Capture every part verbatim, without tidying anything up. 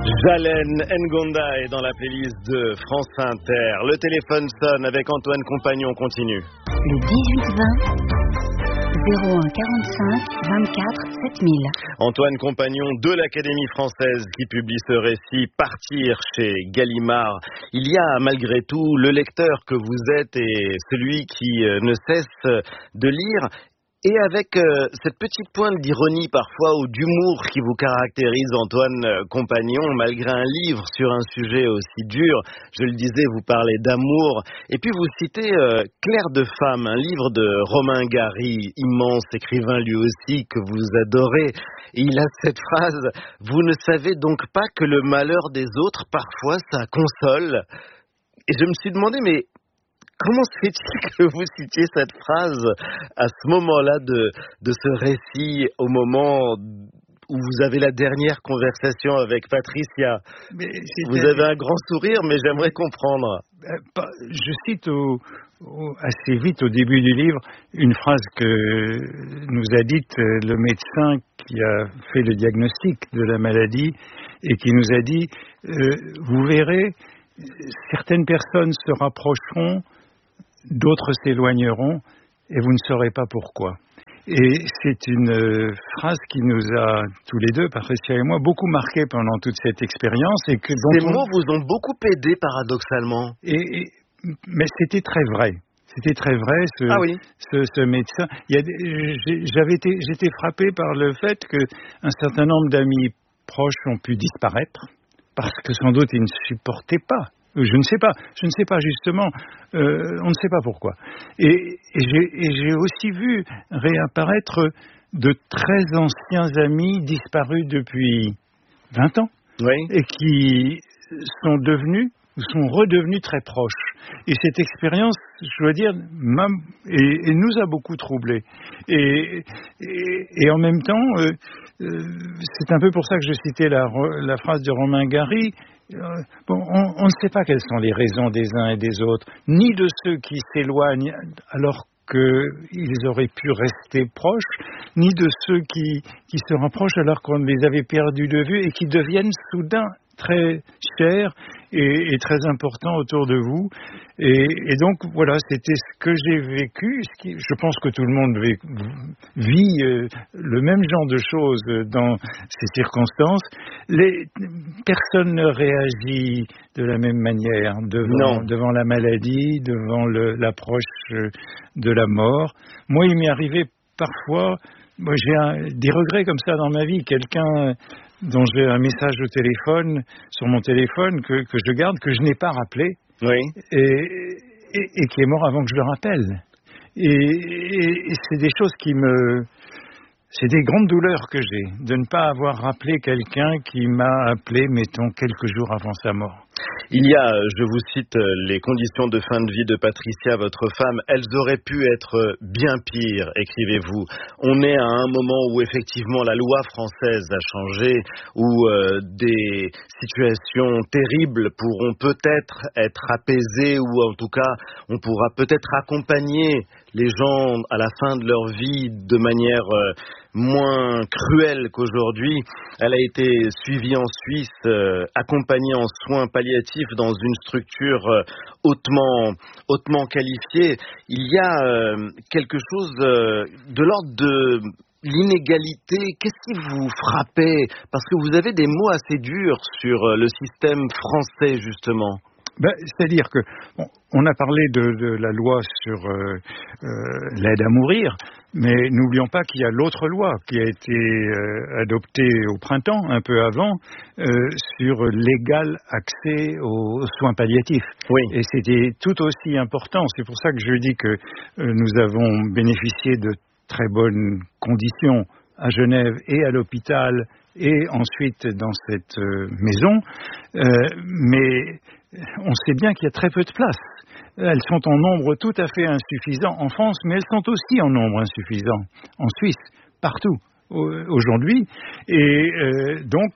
Jalen Ngonda est dans la playlist de France Inter. Le téléphone sonne avec Antoine Compagnon, continue. Le dix-huit vingt, zéro un quarante-cinq, vingt-quatre, sept mille. Antoine Compagnon de l'Académie française qui publie ce récit Partir chez Gallimard. Il y a malgré tout le lecteur que vous êtes et celui qui ne cesse de lire. Et avec euh, cette petite pointe d'ironie parfois ou d'humour qui vous caractérise, Antoine euh, Compagnon, malgré un livre sur un sujet aussi dur, je le disais, vous parlez d'amour, et puis vous citez euh, Clair de femme, un livre de Romain Gary, immense écrivain lui aussi, que vous adorez, et il a cette phrase « Vous ne savez donc pas que le malheur des autres, parfois, ça console ?» Et je me suis demandé, mais comment se fait-il que vous citiez cette phrase à ce moment-là de, de ce récit, au moment où vous avez la dernière conversation avec Patricia? Mais vous avez un grand sourire, mais j'aimerais comprendre. Je cite au, au, assez vite au début du livre une phrase que nous a dite le médecin qui a fait le diagnostic de la maladie et qui nous a dit euh, « Vous verrez, certaines personnes se rapprocheront, d'autres s'éloigneront et vous ne saurez pas pourquoi. » Et c'est une euh, phrase qui nous a, tous les deux, Patricia et moi, beaucoup marqué pendant toute cette expérience. Et que Ces on... mots vous ont beaucoup aidé, paradoxalement. Et, et, mais c'était très vrai. C'était très vrai, ce, ah oui. ce, ce médecin. Il y a des, j'avais été, j'étais frappé par le fait qu'un certain nombre d'amis proches ont pu disparaître parce que sans doute ils ne supportaient pas. Je ne sais pas, je ne sais pas justement, euh, on ne sait pas pourquoi. Et, et, j'ai, et j'ai aussi vu réapparaître de très anciens amis disparus depuis vingt ans, oui. Et qui sont devenus, sont redevenus très proches. Et cette expérience, je dois dire, m'a, et, et nous a beaucoup troublés. Et, et, et en même temps, euh, euh, c'est un peu pour ça que je citais la, la phrase de Romain Gary. Bon, on, on ne sait pas quelles sont les raisons des uns et des autres, ni de ceux qui s'éloignent alors qu'ils auraient pu rester proches, ni de ceux qui, qui se rapprochent alors qu'on les avait perdus de vue et qui deviennent soudain très chers et, et très importants autour de vous. Et, et donc, voilà, c'était ce que j'ai vécu. Ce qui, je pense que tout le monde vit euh, le même genre de choses dans ces circonstances. Les, personne ne réagit de la même manière devant, devant la maladie, devant le, l'approche de la mort. Moi, il m'est arrivé parfois, moi, j'ai un, des regrets comme ça dans ma vie. Quelqu'un dont j'ai un message au téléphone, sur mon téléphone, que, que je garde, que je n'ai pas rappelé, oui. et, et, et qui est mort avant que je le rappelle. Et, et, et c'est des choses qui me... C'est des grandes douleurs que j'ai, de ne pas avoir rappelé quelqu'un qui m'a appelé, mettons, quelques jours avant sa mort. Il y a, je vous cite, les conditions de fin de vie de Patricia, votre femme, elles auraient pu être bien pires, écrivez-vous. On est à un moment où effectivement la loi française a changé, où euh, des situations terribles pourront peut-être être apaisées, ou en tout cas, on pourra peut-être accompagner les gens à la fin de leur vie de manière euh, moins cruelle qu'aujourd'hui. Elle a été suivie en Suisse, euh, accompagnée en soins palliatifs dans une structure euh, hautement, hautement qualifiée. Il y a euh, quelque chose euh, de l'ordre de l'inégalité. Qu'est-ce qui vous frappait? Parce que vous avez des mots assez durs sur euh, le système français, justement. Ben, c'est-à-dire que bon, on a parlé de, de la loi sur euh, euh, l'aide à mourir, mais n'oublions pas qu'il y a l'autre loi qui a été euh, adoptée au printemps, un peu avant, euh, sur l'égal accès aux soins palliatifs. Oui. Et c'était tout aussi important. C'est pour ça que je dis que euh, nous avons bénéficié de très bonnes conditions à Genève et à l'hôpital et ensuite dans cette euh, maison. Euh, mais on sait bien qu'il y a très peu de places. Elles sont en nombre tout à fait insuffisant en France, mais elles sont aussi en nombre insuffisant en Suisse, partout. aujourd'hui. Et euh, donc,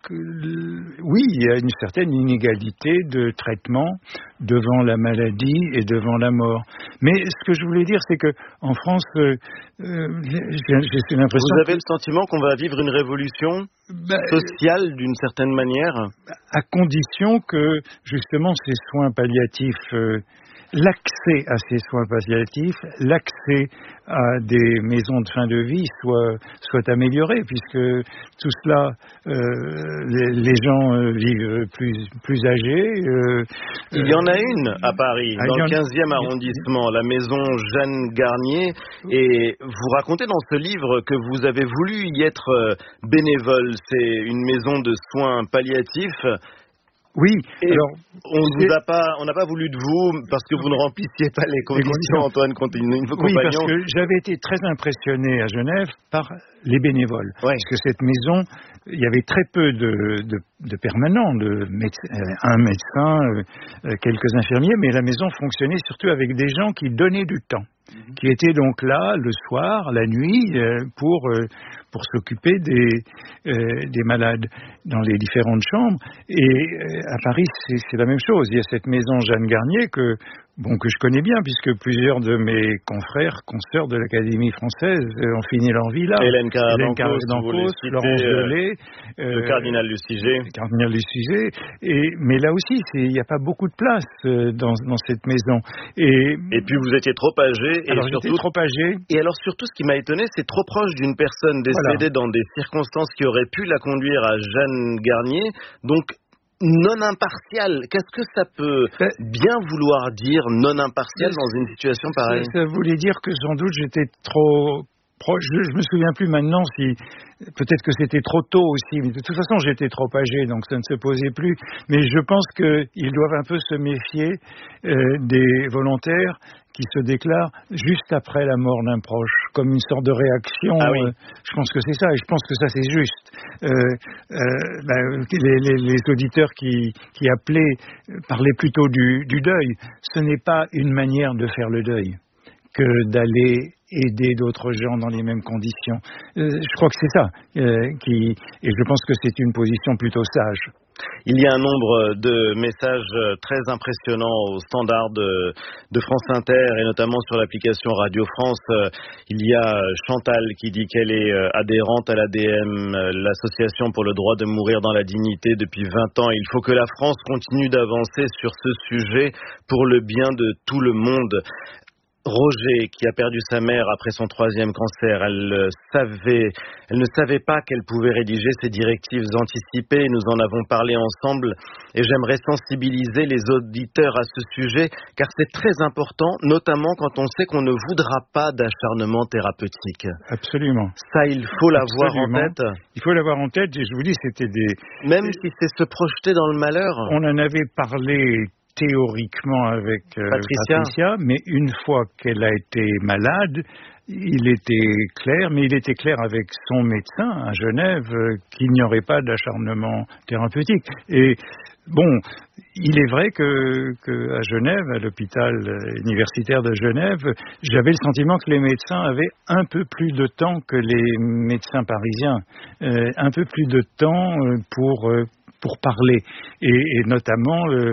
oui, il y a une certaine inégalité de traitement devant la maladie et devant la mort. Mais ce que je voulais dire, c'est que en France, euh, euh, j'ai, j'ai l'impression... Vous avez que, le sentiment qu'on va vivre une révolution bah, sociale d'une certaine manière, à condition que, justement, ces soins palliatifs... Euh, l'accès à ces soins palliatifs, l'accès à des maisons de fin de vie soit, soit amélioré, puisque tout cela, euh, les, les gens euh, vivent plus, plus âgés. Euh, il y en a une à Paris, ah, dans le quinzième arrondissement, la maison Jeanne Garnier, et vous racontez dans ce livre que vous avez voulu y être bénévole. C'est une maison de soins palliatifs. Oui, et alors on vous a pas, on n'a pas voulu de vous parce que vous ne remplissiez pas les conditions, les conditions. Antoine Contini, vos oui, compagnons. Parce que j'avais été très impressionné à Genève par les bénévoles, ouais. Parce que cette maison, il y avait très peu de, de, de permanents, de méde- un médecin, euh, quelques infirmiers, mais la maison fonctionnait surtout avec des gens qui donnaient du temps, mmh. qui étaient donc là le soir, la nuit, euh, pour euh, pour s'occuper des euh, des malades dans les différentes chambres. Et euh, à Paris, c'est, c'est la même chose. Il y a cette maison Jeanne Garnier que bon que je connais bien, puisque plusieurs de mes confrères, consoeurs de l'Académie française euh, ont fini leur vie là. Hélène Carrère-Dancos, Laurence Delay, euh, le cardinal Lustiger. Le cardinal Lustiger. Et mais là aussi, il n'y a pas beaucoup de place euh, dans, dans cette maison. Et, et puis vous étiez trop âgé. Et alors surtout, j'étais trop âgé. Et alors surtout, ce qui m'a étonné, c'est trop proche d'une personne décédée voilà. dans des circonstances qui auraient pu la conduire à Jeanne Garnier. Donc non impartial, qu'est-ce que ça peut bien vouloir dire, non impartial, dans une situation pareille? Ça voulait dire que sans doute j'étais trop proche, je, je me souviens plus maintenant si, peut-être que c'était trop tôt aussi, mais de toute façon j'étais trop âgé, donc ça ne se posait plus. Mais je pense qu'ils doivent un peu se méfier euh, des volontaires qui se déclarent juste après la mort d'un proche, comme une sorte de réaction. Ah oui. euh, je pense que c'est ça, et je pense que ça c'est juste. Euh, euh, ben, les, les, les auditeurs qui, qui appelaient parlaient plutôt du, du deuil. Ce n'est pas une manière de faire le deuil que d'aller aider d'autres gens dans les mêmes conditions. Euh, je crois que c'est ça, euh, qui, et je pense que c'est une position plutôt sage. Il y a un nombre de messages très impressionnants au standard de, de France Inter et notamment sur l'application Radio France. Il y a Chantal qui dit qu'elle est adhérente à l'A D M, l'association pour le droit de mourir dans la dignité, depuis vingt ans. Il faut que la France continue d'avancer sur ce sujet pour le bien de tout le monde. Roger, qui a perdu sa mère après son troisième cancer, elle savait, elle ne savait pas qu'elle pouvait rédiger ces directives anticipées. Nous en avons parlé ensemble et j'aimerais sensibiliser les auditeurs à ce sujet, car c'est très important, notamment quand on sait qu'on ne voudra pas d'acharnement thérapeutique. Absolument. Ça, il faut l'avoir en tête. Il faut l'avoir en tête, et je vous dis, c'était des... Même si c'est se projeter dans le malheur. On en avait parlé théoriquement avec euh, Patricia. Patricia, mais une fois qu'elle a été malade, il était clair, mais il était clair avec son médecin à Genève, euh, qu'il n'y aurait pas d'acharnement thérapeutique. Et bon, il est vrai que, que à Genève, à l'hôpital universitaire de Genève, j'avais le sentiment que les médecins avaient un peu plus de temps que les médecins parisiens, euh, un peu plus de temps euh, pour euh, pour parler, et, et notamment euh,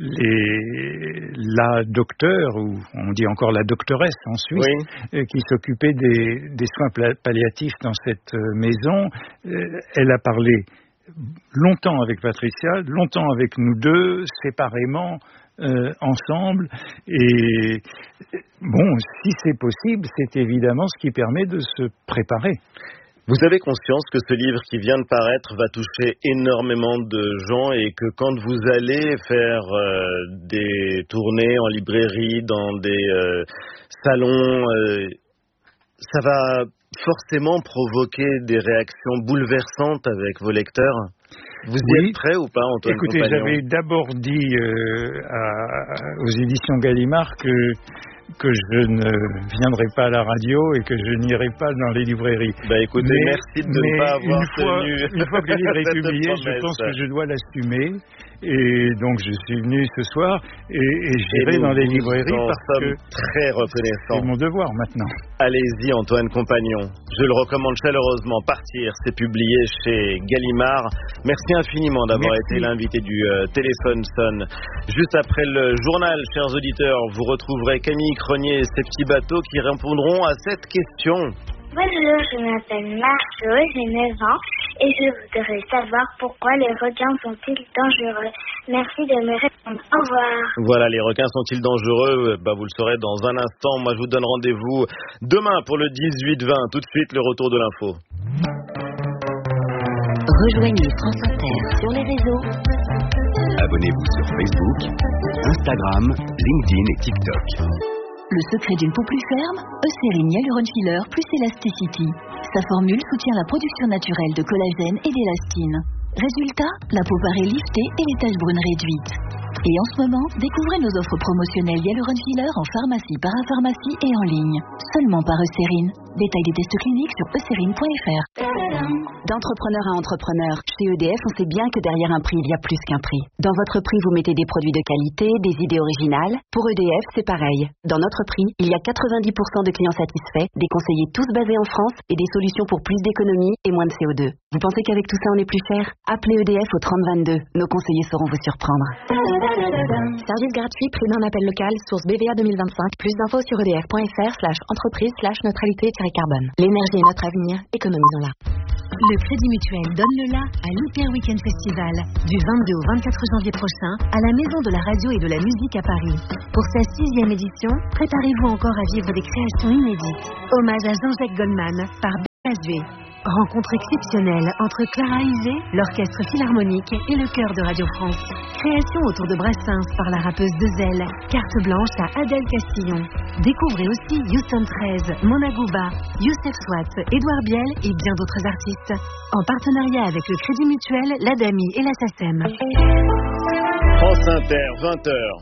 les, la docteure, ou on dit encore la doctoresse en Suisse, oui. euh, qui s'occupait des, des soins palliatifs dans cette maison, euh, elle a parlé longtemps avec Patricia, longtemps avec nous deux, séparément, euh, ensemble, et bon, si c'est possible, c'est évidemment ce qui permet de se préparer. Vous avez conscience que ce livre qui vient de paraître va toucher énormément de gens et que quand vous allez faire euh, des tournées en librairie, dans des euh, salons, euh, ça va forcément provoquer des réactions bouleversantes avec vos lecteurs? Vous y oui. êtes prêt ou pas, Antoine Écoutez, Compagnon? J'avais d'abord dit euh, à, aux éditions Gallimard que que je ne viendrai pas à la radio et que je n'irai pas dans les librairies. Bah écoutez, mais, merci de ne pas avoir une fois, tenu une fois que le livre est publié, je pense que je dois l'assumer. Et donc je suis venu ce soir et, et j'irai dans les librairies parce que très reconnaissant. C'est mon devoir maintenant. Allez-y Antoine Compagnon, je le recommande chaleureusement. Partir, c'est publié chez Gallimard. Merci infiniment d'avoir Merci. été l'invité du euh, Téléphone Sonne. Juste après le journal, chers auditeurs, vous retrouverez Camille Cronier et ses petits bateaux qui répondront à cette question. Bonjour, je m'appelle Marceau, j'ai neuf ans et je voudrais savoir pourquoi les requins sont-ils dangereux. Merci de me répondre. Au revoir. Voilà, les requins sont-ils dangereux? Bah, vous le saurez dans un instant. Moi, je vous donne rendez-vous demain pour le dix-huit vingt. Tout de suite, le retour de l'info. Rejoignez France Inter sur les réseaux. Abonnez-vous sur Facebook, Instagram, LinkedIn et TikTok. Le secret d'une peau plus ferme, Eucérine Hyaluron Filler plus Elasticity. Sa formule soutient la production naturelle de collagène et d'élastine. Résultat, la peau paraît liftée et les taches brunes réduites. Et en ce moment, découvrez nos offres promotionnelles Hyaluron Filler en pharmacie, parapharmacie et en ligne. Seulement par Eucérine. Détail des tests cliniques sur eucérine point f r. D'entrepreneur à entrepreneur, chez E D F, on sait bien que derrière un prix, il y a plus qu'un prix. Dans votre prix, vous mettez des produits de qualité, des idées originales. Pour E D F, c'est pareil. Dans notre prix, il y a quatre-vingt-dix pour cent de clients satisfaits, des conseillers tous basés en France et des solutions pour plus d'économie et moins de C O deux. Vous pensez qu'avec tout ça, on est plus cher? Appelez E D F au trente vingt-deux. Nos conseillers sauront vous surprendre. Service gratuit, prix d'un appel local, source B V A deux mille vingt-cinq. Plus d'infos sur edf point f r slash entreprise slash neutralité carbone. L'énergie est notre avenir, économisons-la. Le Crédit Mutuel donne le la à l'Hyper Weekend Festival du vingt-deux au vingt-quatre janvier prochain à la Maison de la Radio et de la Musique à Paris. Pour sa sixième édition, préparez-vous encore à vivre des créations inédites. Hommage à Jean-Jacques Goldman par B S V. Rencontre exceptionnelle entre Clara Isé, l'Orchestre Philharmonique et le Chœur de Radio France. Création autour de Brassens par la rappeuse Dezel. Carte blanche à Adèle Castillon. Découvrez aussi Houston treize, Mona Gouba, Youssef Swat, Édouard Biel et bien d'autres artistes. En partenariat avec le Crédit Mutuel, l'Adami et la SACEM. France Inter, vingt heures.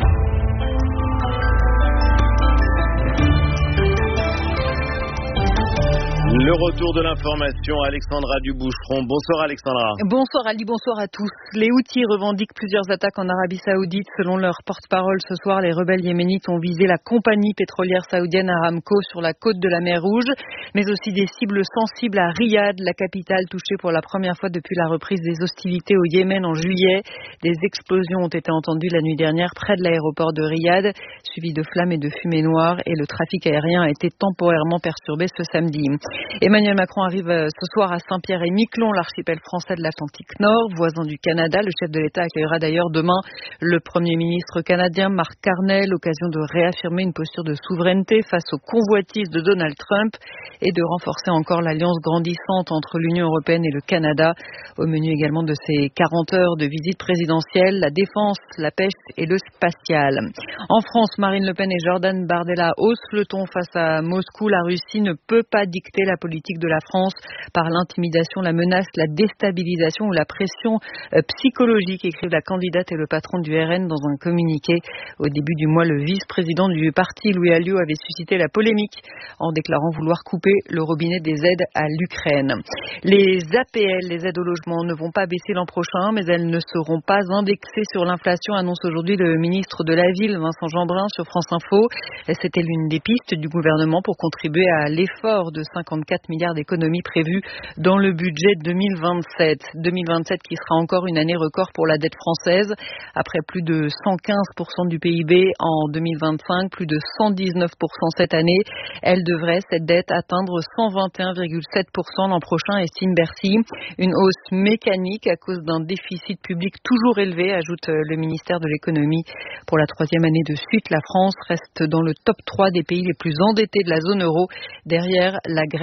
Le retour de l'information, Alexandra Duboucheron. Bonsoir Alexandra. Bonsoir Ali, bonsoir à tous. Les Houthis revendiquent plusieurs attaques en Arabie Saoudite. Selon leur porte-parole ce soir, les rebelles yéménites ont visé la compagnie pétrolière saoudienne Aramco sur la côte de la mer Rouge, mais aussi des cibles sensibles à Riyad, la capitale touchée pour la première fois depuis la reprise des hostilités au Yémen en juillet. Des explosions ont été entendues la nuit dernière près de l'aéroport de Riyad, suivies de flammes et de fumée noire, et le trafic aérien a été temporairement perturbé ce samedi. Emmanuel Macron arrive ce soir à Saint-Pierre-et-Miquelon, l'archipel français de l'Atlantique Nord, voisin du Canada. Le chef de l'État accueillera d'ailleurs demain le Premier ministre canadien Mark Carney, l'occasion de réaffirmer une posture de souveraineté face aux convoitises de Donald Trump et de renforcer encore l'alliance grandissante entre l'Union européenne et le Canada. Au menu également de ces quarante heures de visite présidentielle, la défense, la pêche et le spatial. En France, Marine Le Pen et Jordan Bardella haussent le ton face à Moscou. La Russie ne peut pas dicter la politique de la France par l'intimidation, la menace, la déstabilisation ou la pression euh, psychologique, écrivent la candidate et le patron du R N dans un communiqué. Au début du mois, le vice-président du parti, Louis Alliot, avait suscité la polémique en déclarant vouloir couper le robinet des aides à l'Ukraine. Les A P L, les aides au logement, ne vont pas baisser l'an prochain, mais elles ne seront pas indexées sur l'inflation, annonce aujourd'hui le ministre de la Ville, Vincent Jeanbrun, sur France Info. C'était l'une des pistes du gouvernement pour contribuer à l'effort de cinquante-quatre milliards d'économies prévues dans le budget deux mille vingt-sept. deux mille vingt-sept qui sera encore une année record pour la dette française. Après plus de cent quinze pour cent du P I B en deux mille vingt-cinq, plus de cent dix-neuf pour cent cette année. Elle devrait, cette dette, atteindre cent vingt et un virgule sept pour cent l'an prochain, estime Bercy. Une hausse mécanique à cause d'un déficit public toujours élevé, ajoute le ministère de l'économie. Pour la troisième année de suite, la France reste dans le top trois des pays les plus endettés de la zone euro, derrière la Grèce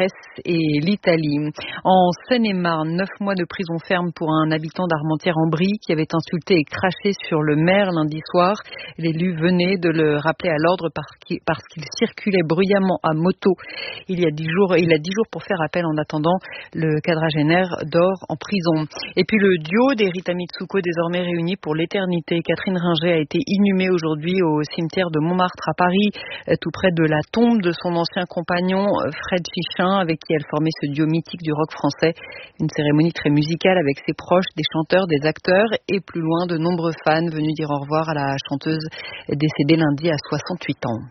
Grèce et l'Italie. En Seine-et-Marne, neuf mois de prison ferme pour un habitant d'Armentières-en-Brie qui avait insulté et craché sur le maire lundi soir. L'élu venait de le rappeler à l'ordre parce qu'il circulait bruyamment à moto. Il y a dix jours, il a dix jours pour faire appel. En attendant, le quadragénaire dort en prison. Et puis le duo des Rita Mitsuko, désormais réunis pour l'éternité. Catherine Ringer a été inhumée aujourd'hui au cimetière de Montmartre à Paris, tout près de la tombe de son ancien compagnon Fred Chichin, avec qui elle formait ce duo mythique du rock français. Une cérémonie très musicale avec ses proches, des chanteurs, des acteurs et plus loin de nombreux fans venus dire au revoir à la chanteuse décédée lundi à soixante-huit ans.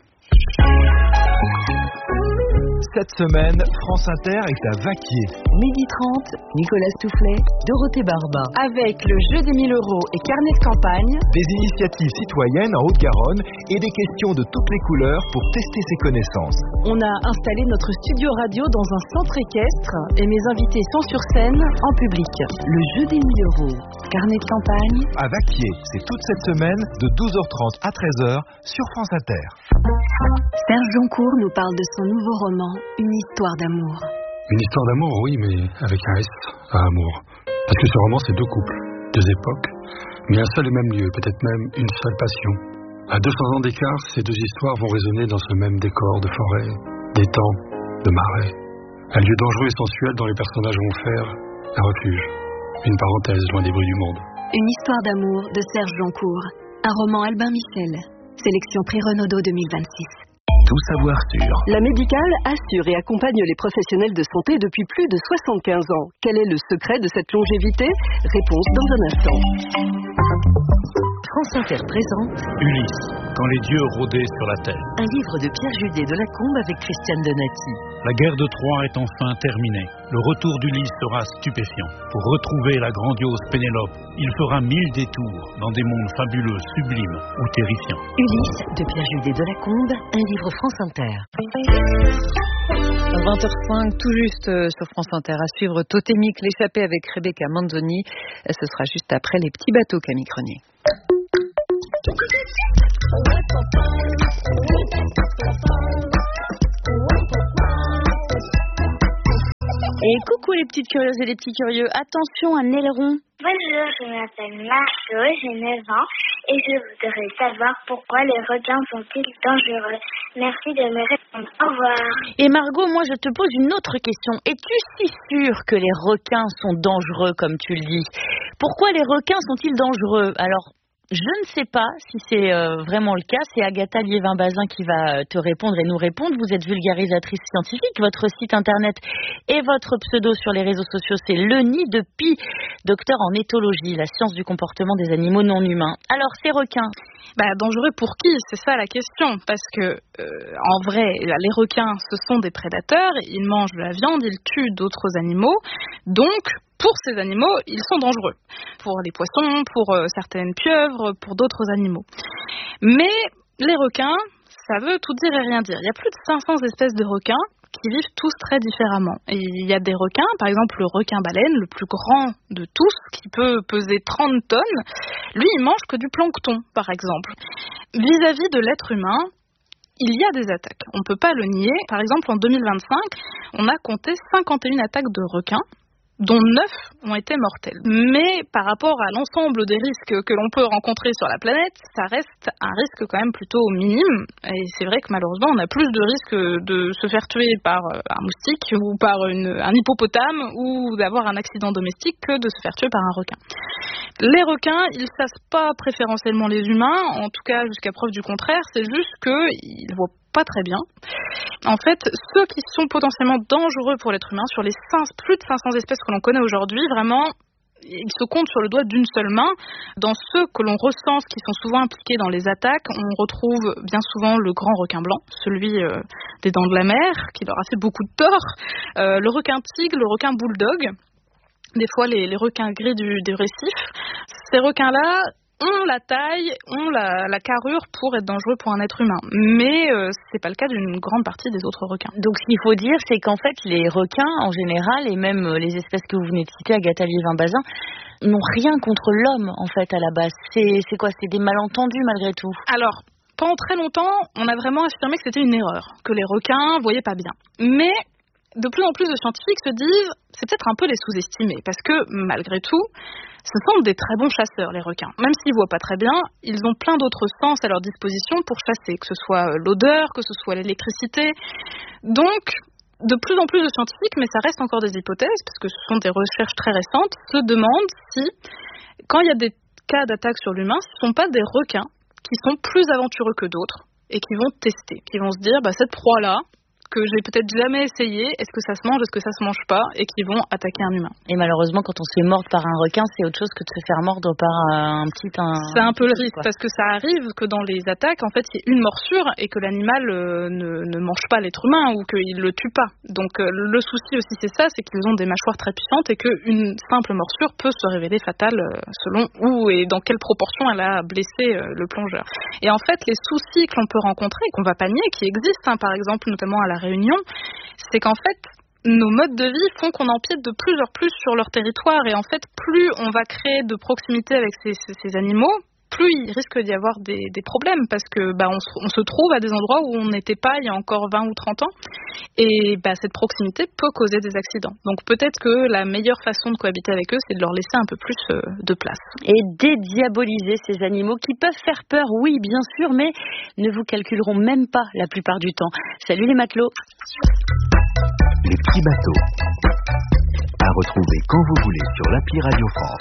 Cette semaine, France Inter est à Vaquier. midi trente, Nicolas Toufflet, Dorothée Barba. Avec le jeu des mille euros et carnet de campagne. Des initiatives citoyennes en Haute-Garonne et des questions de toutes les couleurs pour tester ses connaissances. On a installé notre studio radio dans un centre équestre et mes invités sont sur scène en public. Le jeu des mille euros, carnet de campagne. À Vaquier, c'est toute cette semaine de douze heures trente à treize heures sur France Inter. Serge Joncourt nous parle de son nouveau roman, Une histoire d'amour. Une histoire d'amour, oui, mais avec un S à amour. Parce que ce roman, c'est deux couples, deux époques, mais un seul et même lieu, peut-être même une seule passion. À deux cents ans d'écart, ces deux histoires vont résonner dans ce même décor de forêt, d'étang, de marais. Un lieu dangereux et sensuel dont les personnages vont faire un refuge, une parenthèse loin des bruits du monde. Une histoire d'amour de Serge Joncourt, un roman Albin Michel, sélection Prix Renaudot deux mille vingt-six. Tout savoir sur. La médicale assure et accompagne les professionnels de santé depuis plus de soixante-quinze ans. Quel est le secret de cette longévité ? Réponse dans un instant. France Inter présente Ulysse, quand les dieux rôdaient sur la terre. un livre de Pierre Judet de Lacombe avec Christiane Donati. La guerre de Troie est enfin terminée. Le retour d'Ulysse sera stupéfiant. Pour retrouver la grandiose Pénélope, il fera mille détours dans des mondes fabuleux, sublimes ou terrifiants. Ulysse de Pierre Judet de Lacombe, un livre France Inter. vingt heures cinq, tout juste sur France Inter. À suivre Totémique, l'échappée avec Rebecca Manzoni. Ce sera juste après les petits bateaux, Camille Cronier. Et coucou les petites curieuses et les petits curieux, attention un aileron. Bonjour, je m'appelle Marceau, j'ai neuf ans et je voudrais savoir pourquoi les requins sont-ils dangereux. Merci de me répondre. Au revoir. Et Margot, moi je te pose une autre question. Es-tu si sûre que les requins sont dangereux comme tu le dis ? Pourquoi les requins sont-ils dangereux ? Alors, je ne sais pas si c'est euh, vraiment le cas. C'est Agatha Liévin-Bazin qui va te répondre et nous répondre. Vous êtes vulgarisatrice scientifique. Votre site internet et votre pseudo sur les réseaux sociaux, c'est Le Nid de Pie, docteur en éthologie, la science du comportement des animaux non humains. Alors, ces requins, bah, dangereux pour qui ? C'est ça la question. Parce que, euh, en vrai, les requins, ce sont des prédateurs. Ils mangent de la viande, ils tuent d'autres animaux. Donc, pour ces animaux, ils sont dangereux. Pour les poissons, pour euh, certaines pieuvres, pour d'autres animaux. Mais les requins, ça veut tout dire et rien dire. Il y a plus de cinq cents espèces de requins qui vivent tous très différemment. Et il y a des requins, par exemple le requin-baleine, le plus grand de tous, qui peut peser trente tonnes. Lui, il mange que du plancton, par exemple. Vis-à-vis de l'être humain, il y a des attaques. On ne peut pas le nier. Par exemple, en deux mille vingt-cinq, on a compté cinquante et une attaques de requins, dont neuf ont été mortels. Mais par rapport à l'ensemble des risques que l'on peut rencontrer sur la planète, ça reste un risque quand même plutôt minime. Et c'est vrai que malheureusement, on a plus de risques de se faire tuer par un moustique ou par une, un hippopotame ou d'avoir un accident domestique que de se faire tuer par un requin. Les requins, ils ne chassent pas préférentiellement les humains, en tout cas jusqu'à preuve du contraire, c'est juste qu'ils voient pas très bien. En fait, ceux qui sont potentiellement dangereux pour l'être humain, sur les cinq, plus de cinq cents espèces que l'on connaît aujourd'hui, vraiment, ils se comptent sur le doigt d'une seule main. Dans ceux que l'on recense, qui sont souvent impliqués dans les attaques, on retrouve bien souvent le grand requin blanc, celui euh, des dents de la mer, qui leur a fait beaucoup de tort, euh, le requin tigre, le requin bulldog, des fois les, les requins gris du, du récif. Ces requins-là ont la taille, ont la, la carrure pour être dangereux pour un être humain. Mais euh, c'est pas le cas d'une grande partie des autres requins. Donc ce qu'il faut dire, c'est qu'en fait, les requins, en général, et même les espèces que vous venez de citer, Agatha Liévin-Bazin, n'ont rien contre l'homme, en fait, à la base. C'est, c'est quoi ? C'est des malentendus, malgré tout. Alors, pendant très longtemps, on a vraiment affirmé que c'était une erreur, que les requins voyaient pas bien. Mais de plus en plus de scientifiques se disent c'est peut-être un peu les sous-estimer parce que malgré tout, ce sont des très bons chasseurs, les requins. Même s'ils voient pas très bien, ils ont plein d'autres sens à leur disposition pour chasser, que ce soit l'odeur, que ce soit l'électricité. Donc, de plus en plus de scientifiques, mais ça reste encore des hypothèses, parce que ce sont des recherches très récentes, se demandent si, quand il y a des cas d'attaque sur l'humain, ce ne sont pas des requins qui sont plus aventureux que d'autres et qui vont tester, qui vont se dire, bah, cette proie-là, que j'ai peut-être jamais essayé, est-ce que ça se mange, est-ce que ça se mange pas, et qui vont attaquer un humain. Et malheureusement, quand on se fait mordre par un requin, c'est autre chose que de se faire mordre par un petit... Un, c'est un, un peu le risque, quoi. Parce que ça arrive que dans les attaques, en fait, il y ait une morsure et que l'animal euh, ne, ne mange pas l'être humain ou qu'il le tue pas. Donc euh, le souci aussi, c'est ça, c'est qu'ils ont des mâchoires très puissantes et qu'une simple morsure peut se révéler fatale euh, selon où et dans quelle proportion elle a blessé euh, le plongeur. Et en fait, les soucis que l'on peut rencontrer, qu'on va pas nier, qui existent, hein, par exemple, notamment à La Réunion, c'est qu'en fait, nos modes de vie font qu'on empiète de plus en plus sur leur territoire. Et en fait, plus on va créer de proximité avec ces, ces, ces animaux, plus il risque d'y avoir des, des problèmes. Parce que bah, on, on se trouve à des endroits où on n'était pas il y a encore vingt ou trente ans. Et bah, cette proximité peut causer des accidents. Donc peut-être que la meilleure façon de cohabiter avec eux, c'est de leur laisser un peu plus euh, de place. Et dédiaboliser ces animaux qui peuvent faire peur, oui, bien sûr, mais ne vous calculeront même pas la plupart du temps. Salut les matelots. Les petits bateaux. À retrouver quand vous voulez sur l'appli Radio France.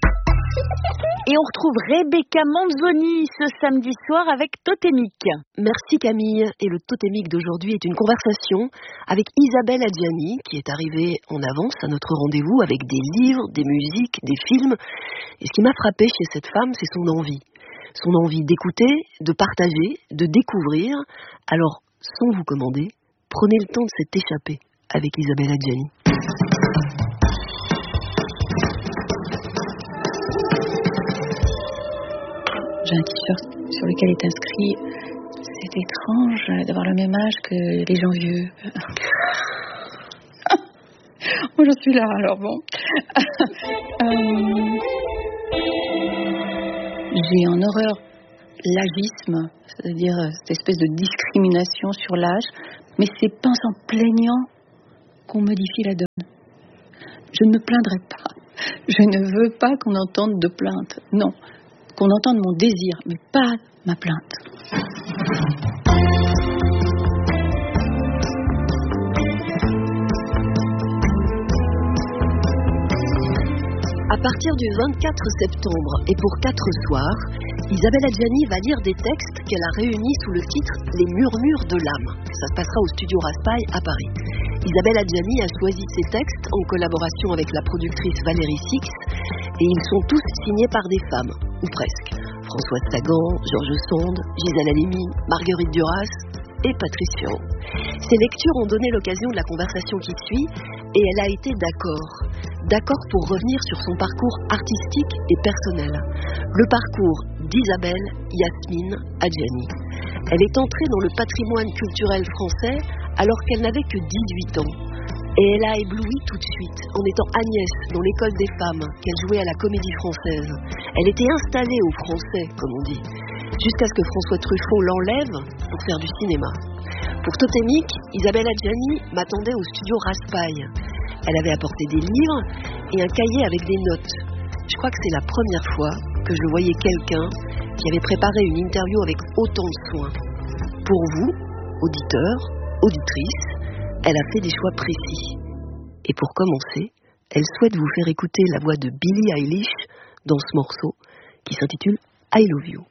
Et on retrouve Rebecca Manzoni ce samedi soir avec Totémique. Merci Camille. Et le Totémique d'aujourd'hui est une conversation avec Isabelle Adjani, qui est arrivée en avance à notre rendez-vous avec des livres, des musiques, des films. Et ce qui m'a frappé chez cette femme, c'est son envie. Son envie d'écouter, de partager, de découvrir. Alors, sans vous commander, prenez le temps de s'être échappé avec Isabelle Adjani. J'ai un t-shirt sur lequel est inscrit « C'est étrange d'avoir le même âge que les gens vieux. » Moi, je suis là, alors bon. euh... J'ai en horreur l'agisme, c'est-à-dire cette espèce de discrimination sur l'âge, mais c'est pas en plaignant qu'on modifie la donne. Je ne me plaindrai pas. Je ne veux pas qu'on entende de plainte. Non. Qu'on entende mon désir, mais pas ma plainte. À partir du vingt-quatre septembre et pour quatre soirs, Isabelle Adjani va lire des textes qu'elle a réunis sous le titre « Les murmures de l'âme ». Ça se passera au studio Raspail à Paris. Isabelle Adjani a choisi ces textes en collaboration avec la productrice Valérie Six et ils sont tous signés par des femmes, ou presque. Françoise Sagan, Georges Sand, Gisèle Halimi, Marguerite Duras et Patrice Féraud. Ces lectures ont donné l'occasion de la conversation qui suit et elle a été d'accord. D'accord pour revenir sur son parcours artistique et personnel. Le parcours d'Isabelle Yasmine Adjani. Elle est entrée dans le patrimoine culturel français alors qu'elle n'avait que dix-huit ans. Et elle a ébloui tout de suite en étant Agnès dans l'école des femmes qu'elle jouait à la Comédie Française. Elle était installée au Français, comme on dit, jusqu'à ce que François Truffaut l'enlève pour faire du cinéma. Pour Totémique, Isabelle Adjani m'attendait au studio Raspail. Elle avait apporté des livres et un cahier avec des notes. Je crois que c'est la première fois que je voyais quelqu'un qui avait préparé une interview avec autant de soin. Pour vous, auditeurs, auditrices, elle a fait des choix précis. Et pour commencer, elle souhaite vous faire écouter la voix de Billie Eilish dans ce morceau qui s'intitule I Love You.